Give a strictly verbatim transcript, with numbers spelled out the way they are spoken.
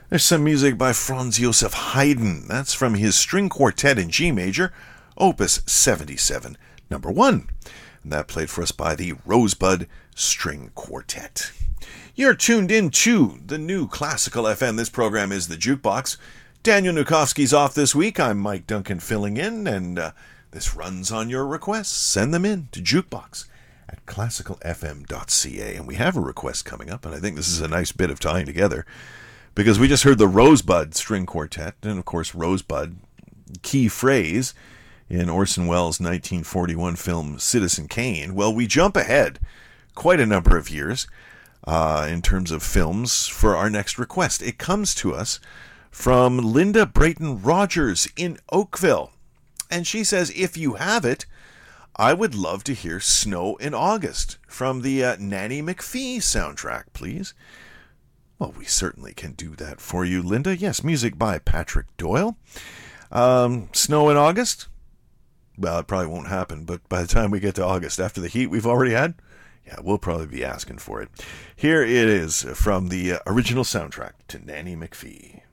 There's some music by Franz Josef Haydn. That's from his string quartet in G major, Opus seventy-seven, number one. And that played for us by the Rosebud String Quartet. You're tuned in to the new Classical F M. This program is The Jukebox. Daniel Nukowski's off this week. I'm Mike Duncan filling in, and uh, this runs on your requests. Send them in to jukebox at classical f m dot c a. And we have a request coming up, and I think this is a nice bit of tying together, because we just heard the Rosebud String Quartet, and of course Rosebud, key phrase in Orson Welles' nineteen forty-one film Citizen Kane. Well, we jump ahead quite a number of years uh, in terms of films for our next request. It comes to us from Linda Brayton Rogers in Oakville. And she says, if you have it, I would love to hear Snow in August from the uh, Nanny McPhee soundtrack, please. Well, we certainly can do that for you, Linda. Yes, music by Patrick Doyle. Um, Snow in August? Well, it probably won't happen, but by the time we get to August, after the heat we've already had, yeah, we'll probably be asking for it. Here it is from the uh, original soundtrack to Nanny McPhee.